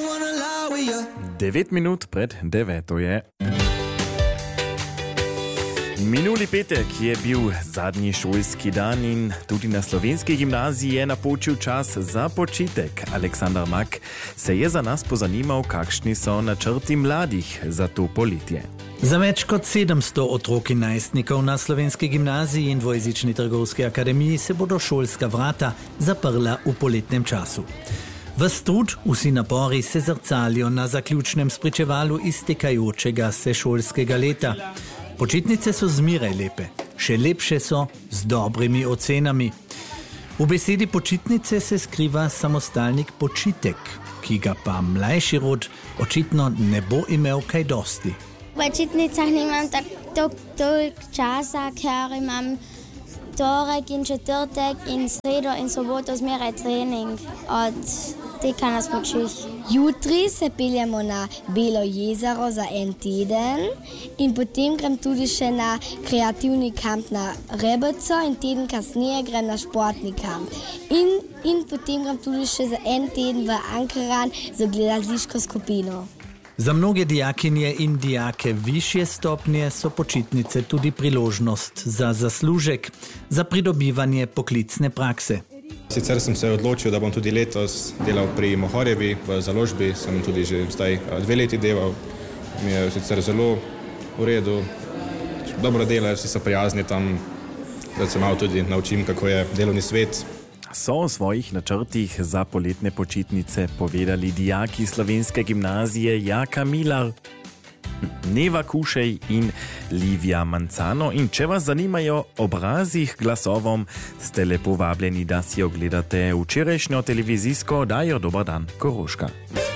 9 minut pred 9 je. Minuli petek je bil zadnji šolski dan in tudi na slovenski gimnaziji je napočil čas za počitek. Aleksandar Mak se je za nas pozanimal, kakšni so načrti mladih za to poletje. Za več kot 700 otrok in najstnikov na slovenski gimnaziji in dvojezični trgovski akademiji se bodo šolska vrata zaprla v poletnem času. Ves trud, vsi napori se zrcalijo na zaključnem spričevalu iztekajočega se šolskega leta. Počitnice so zmeraj lepe, še lepše so z dobrimi ocenami. V besedi počitnice se skriva samostalnik počitek, ki ga pa mlajši rod očitno ne bo imel kaj dosti. V počitnicah nimam toliko časa, ker imam torek in četrtek in sredo in soboto zmeraj trening od teka na smučih. Jutri se peljemo na Belo jezero za en teden in potem grem tudi še na kreativni kamp na Rebeco in teden kasneje grem na športni kamp. In potem grem tudi še za en teden v Ankaran za gledališko skupino. Za mnoge dijakinje in dijake višje stopnje so počitnice tudi priložnost za zaslužek, za pridobivanje poklicne prakse. Sicer sem se odločil, da bom tudi letos delal pri Mohorjevi v založbi, sem tudi že zdaj 2 leti delal. Mi je sicer zelo v redu, dobro delajo, vsi so prijazni tam, da se malo tudi naučim, kako je delovni svet. So o svojih načrtih za poletne počitnice povedali dijaki slovenske gimnazije Jaka Milar, Neva Kušej in Livija Mancano. In če vas zanimajo obrazi glasovom, ste lepo vabljeni, da si ogledate včerajšnjo televizijsko oddajo Dober dan, Koroška.